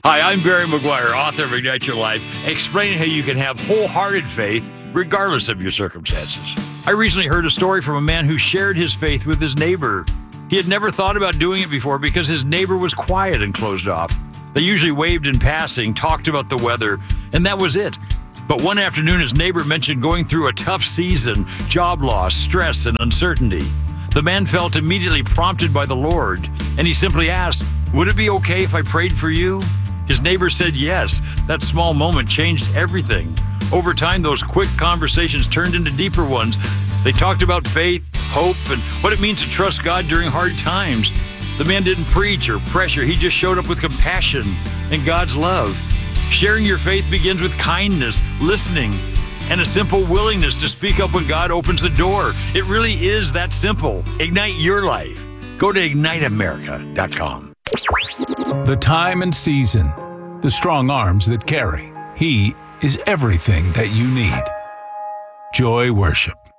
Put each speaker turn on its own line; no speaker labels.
Hi, I'm Barry McGuire, author of Ignite Your Life, explaining how you can have wholehearted faith regardless of your circumstances. I recently heard a story from a man who shared his faith with his neighbor. He had never thought about doing it before because his neighbor was quiet and closed off. They usually waved in passing, talked about the weather, and that was it. But one afternoon, his neighbor mentioned going through a tough season, job loss, stress, and uncertainty. The man felt immediately prompted by the Lord, and he simply asked, "Would it be okay if I prayed for you?" His neighbor said yes. That small moment changed everything. Over time, those quick conversations turned into deeper ones. They talked about faith, hope, and what it means to trust God during hard times. The man didn't preach or pressure. He just showed up with compassion and God's love. Sharing your faith begins with kindness, listening, and a simple willingness to speak up when God opens the door. It really is that simple. Ignite your life. Go to IgniteAmerica.com.
The time and season, the strong arms that carry. He is everything that you need. Joy Worship.